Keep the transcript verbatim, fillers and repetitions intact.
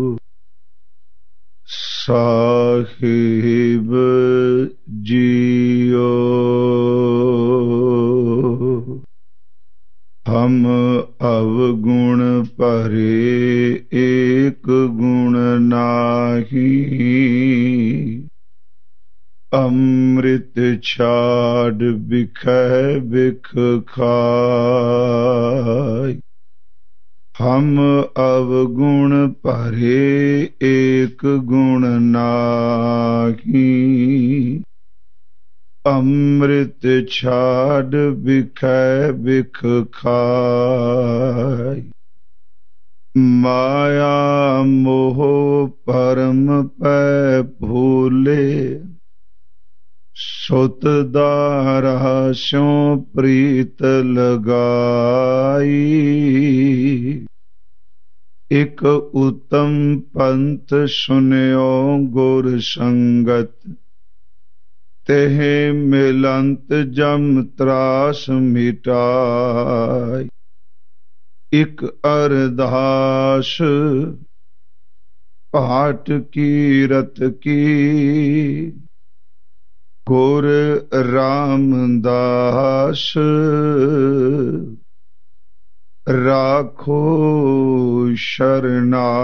ਸਾਹਿਬ JIO ਹਮ ਅਵਗੁਣ ਭਰੇ ਏਕ ਗੁਣ ਨਾਹੀ ਅੰਮ੍ਰਿਤ ਛਾੜ ਬਿਖੈ ਬਿਖ ਖਾਇ ਹਮ ਅਵਗੁਣ ਭਰੇ ਏਕ ਗੁਣ ਨਾਹੀ ਅੰਮ੍ਰਿਤ ਛਾੜ ਬਿਖੈ ਬਿਖ ਖਾਇ ਮਾਇਆ ਮੋਹ ਪਰਮ ਪੈ ਭੂਲੇ ਸੁਤ ਦਾਰਾ ਸਿਉ ਪ੍ਰੀਤ ਲਗਾਈ ਇਕ ਉਤਮ ਪੰਥ ਸੁਨਿਓ ਗੁਰ ਸੰਗਤ ਤਿਹ ਮਿਲੰਤ ਜਮ ਤਰਾਸ ਮਿਟਾਈ ਇਕ ਅਰਦਾਸ ਪਾਟ ਕੀਰਤ ਕੀ ਗੁਰ ਰਾਮਦਾਸ ਰਾਖੋ ਸ਼ਰਨਾਈ